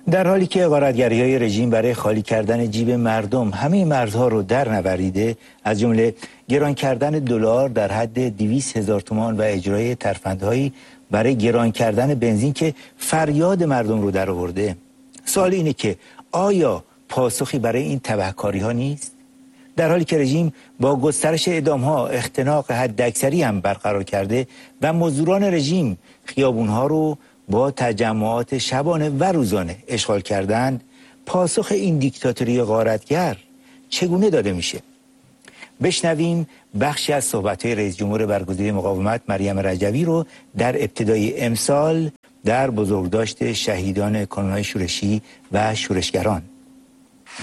در حالی که غارتگری‌های رژیم برای خالی کردن جیب مردم همه مرزها رو در نوریده، از جمله گران کردن دلار در حد 200,000 تومان و اجرای ترفندهایی برای گران کردن بنزین که فریاد مردم رو در آورده، سوال اینه که آیا پاسخی برای این تبهکاری‌ها نیست؟ در حالی که رژیم با گسترش اعدام‌ها اختناق حداکثری هم برقرار کرده و مزدوران رژیم خیابون‌ها رو با تجمعات شبانه و روزانه اشغال کردند، پاسخ این دیکتاتوری غارتگر چگونه داده میشه؟ بشنویم بخشی از صحبت‌های رئیس جمهور برگزیده مقاومت مریم رجوی رو در ابتدای امسال در بزرگداشت شهیدان کانون‌های شورشی و شورشگران.